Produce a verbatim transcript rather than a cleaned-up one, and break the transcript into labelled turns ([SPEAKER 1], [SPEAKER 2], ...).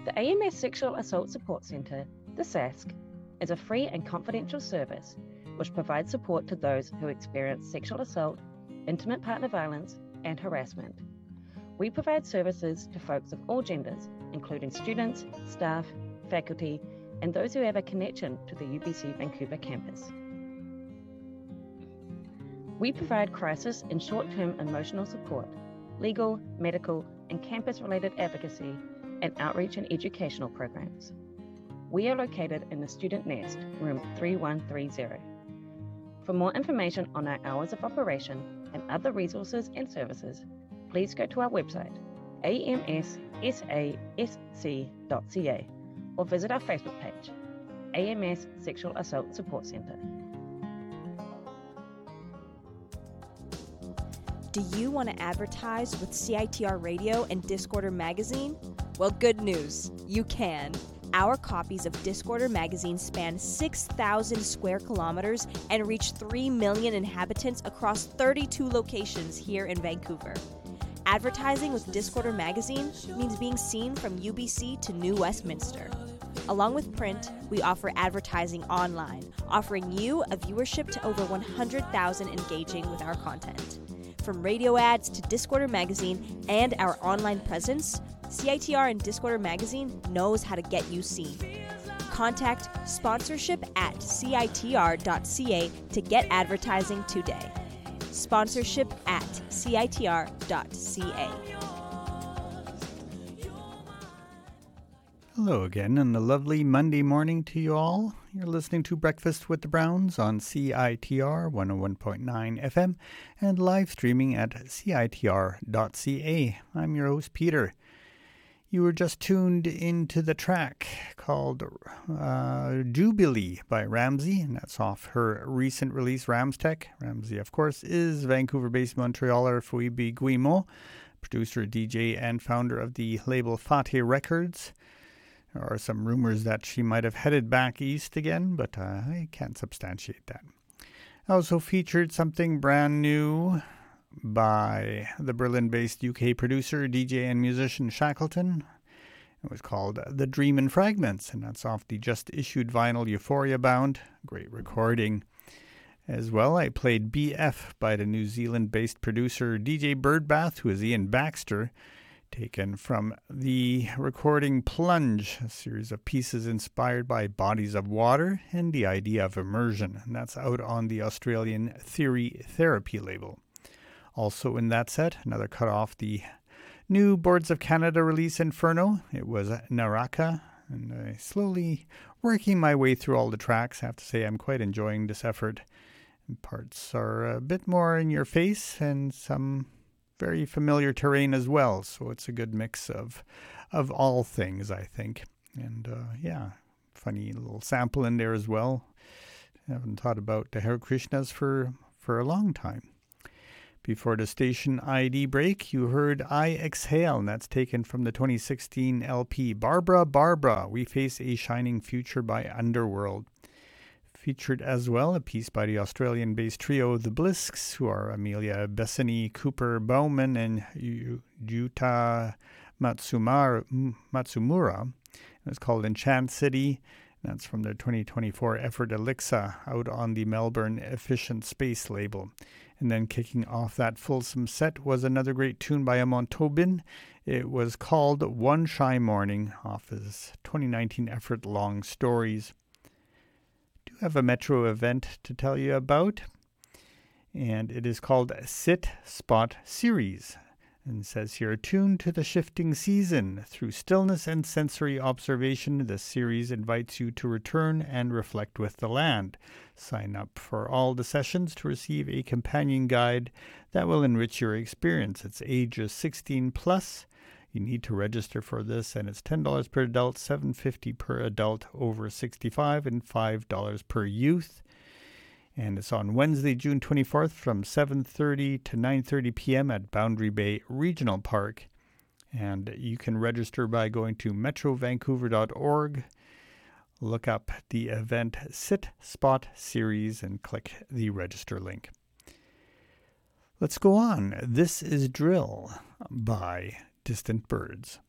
[SPEAKER 1] The A M S Sexual Assault Support Centre, the S A S C, is a free and confidential service which provides support to those who experience sexual assault, intimate partner violence, and harassment. We provide services to folks of all genders, including students, staff, faculty, and those who have a connection to the U B C Vancouver campus. We provide crisis and short-term emotional support, legal, medical, and campus-related advocacy, and outreach and educational programs. We are located in the Student Nest, room three one three zero. For more information on our hours of operation and other resources and services, please go to our website, a m s s a s c dot c a, or visit our Facebook page, A M S Sexual Assault Support Centre.
[SPEAKER 2] Do you want to advertise with C I T R Radio and Discorder Magazine? Well, good news, you can. Our copies of Discorder Magazine span six thousand square kilometers and reach three million inhabitants across thirty-two locations here in Vancouver. Advertising with Discorder Magazine means being seen from U B C to New Westminster. Along with print, we offer advertising online, offering you a viewership to over one hundred thousand engaging with our content. From radio ads to Discorder Magazine and our online presence, C I T R and Discorder Magazine knows how to get you seen. Contact sponsorship at c i t r dot c a to get advertising today. Sponsorship at c i t r dot c a.
[SPEAKER 3] Hello again, and a lovely Monday morning to you all. You're listening to Breakfast with the Browns on C I T R one oh one point nine F M and live streaming at c i t r dot c a. I'm your host, Peter. You were just tuned into the track called uh, Jubilee by Ramsey, and that's off her recent release, Ramstech. Ramsey, of course, is Vancouver-based Montrealer Fouibi Guimont, producer, D J, and founder of the label Fateh Records. There are some rumors that she might have headed back east again, but uh, I can't substantiate that. I also featured something brand new by the Berlin-based U K producer, D J, and musician Shackleton. It was called The Dream in Fragments, and that's off the just-issued vinyl Euphoria Bound. Great recording. As well, I played B F by the New Zealand-based producer D J Birdbath, who is Ian Baxter, taken from the recording Plunge, a series of pieces inspired by bodies of water and the idea of immersion, and that's out on the Australian Theory Therapy label. Also in that set, another cut off the new Boards of Canada release Inferno. It was Naraka, and I slowly working my way through all the tracks. I have to say I'm quite enjoying this effort. And parts are a bit more in your face and some very familiar terrain as well, so it's a good mix of of all things, I think. And uh, yeah, funny little sample in there as well. I haven't thought about the Hare Krishnas for, for a long time. Before the station I D break, you heard I Exhale, and that's taken from the twenty sixteen L P Barbara Barbara, We Face a Shining Future by Underworld. Featured as well a piece by the Australian-based trio The Blisks, who are Amelia Bessany, Cooper Bowman, and Yuta Matsumara, Matsumura. It's called Enchant City. That's from their twenty twenty-four effort Elixa, out on the Melbourne Efficient Space label. And then kicking off that fulsome set was another great tune by Amon Tobin. It was called One Shy Morning, off his twenty nineteen effort Long Stories. I do have a Metro event to tell you about, and it is called Sit Spot Series. And it says here, tuned to the shifting season. Through stillness and sensory observation, this series invites you to return and reflect with the land. Sign up for all the sessions to receive a companion guide that will enrich your experience. It's ages sixteen plus. You need to register for this, and it's ten dollars per adult, seven dollars and fifty cents per adult over sixty-five, and five dollars per youth. And it's on Wednesday, June twenty-fourth from seven thirty to nine thirty p.m. at Boundary Bay Regional Park. And you can register by going to metro vancouver dot org. Look up the event Sit Spot Series and click the register link. Let's go on. This is Drill by Distant Birds.